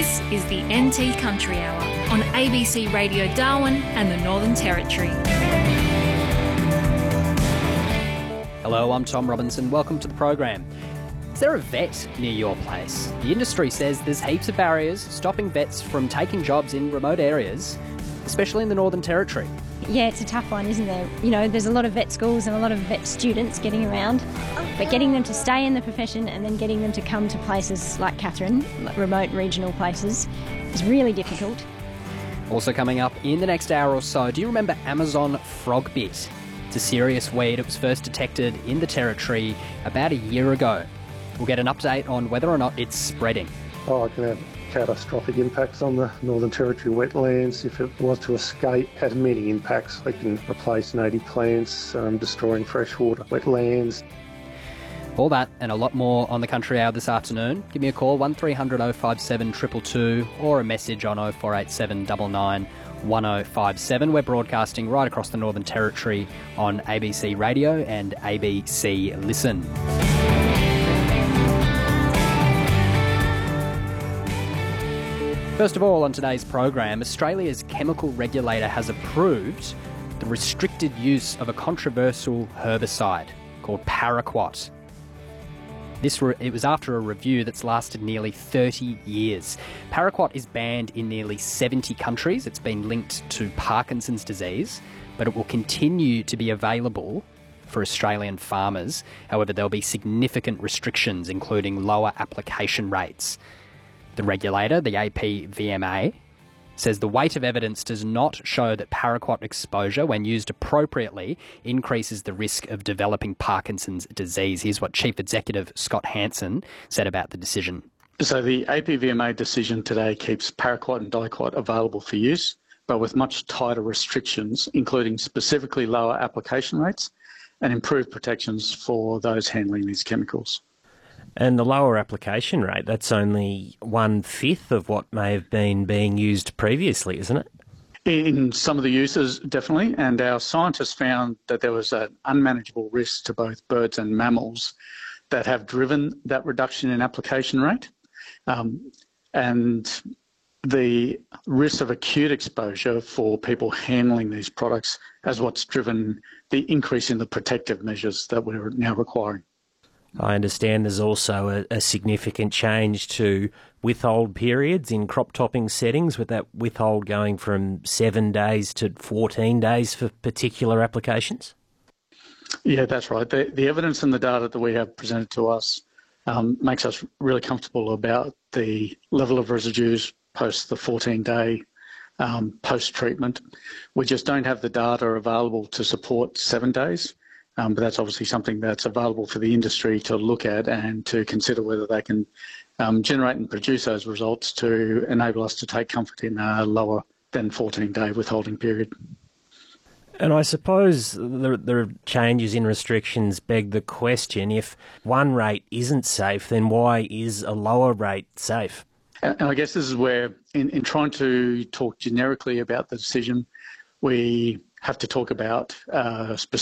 This is the NT Country Hour on ABC Radio Darwin and the Northern Territory. Hello, I'm Tom Robinson. Welcome to the program. Is there a vet near your place? The industry says there's heaps of barriers stopping vets from taking jobs in remote areas, especially in the Northern Territory. Yeah, it's a tough one, isn't there? You know, there's a lot of vet schools and a lot of vet students getting around, but getting them to stay in the profession and then getting them to come to places like Katherine, like remote regional places, is really difficult. Also coming up in the next hour or so, do you remember Amazon frogbit? It's a serious weed. It was first detected in the Territory about a year ago. We'll get an update on whether or not it's spreading. It can have catastrophic impacts on the Northern Territory wetlands. If it was to escape, it had many impacts. It can replace native plants, destroying freshwater wetlands. All that and a lot more on the Country Hour this afternoon. Give me a call, 1300 057 222, or a message on 0487 99 1057. We're broadcasting right across the Northern Territory on ABC Radio and ABC Listen. First of all, on today's program, Australia's chemical regulator has approved the restricted use of a controversial herbicide called paraquat. It was after a review that's lasted nearly 30 years. Paraquat is banned in nearly 70 countries. It's been linked to Parkinson's disease, but it will continue to be available for Australian farmers. However, there'll be significant restrictions, including lower application rates. The regulator, the APVMA, says the weight of evidence does not show that paraquat exposure, when used appropriately, increases the risk of developing Parkinson's disease. Here's what Chief Executive Scott Hansen said about the decision. So the APVMA decision today keeps paraquat and diquat available for use, but with much tighter restrictions, including specifically lower application rates and improved protections for those handling these chemicals. And the lower application rate, that's only 1/5 of what may have been being used previously, isn't it? In some of the uses, definitely. And our scientists found that there was an unmanageable risk to both birds and mammals that have driven that reduction in application rate. And the risk of acute exposure for people handling these products is what's driven the increase in the protective measures that we're now requiring. I understand there's also a significant change to withhold periods in crop topping settings, with that withhold going from 7 days to 14 days for particular applications. Yeah, that's right. The evidence and the data that we have presented to us makes us really comfortable about the level of residues post the 14-day post-treatment. We just don't have the data available to support 7 days. But that's obviously something that's available for the industry to look at and to consider whether they can generate and produce those results to enable us to take comfort in a lower than 14-day withholding period. And I suppose the changes in restrictions beg the question, if one rate isn't safe, then why is a lower rate safe? And I guess this is where, in trying to talk generically about the decision, we have to talk about specific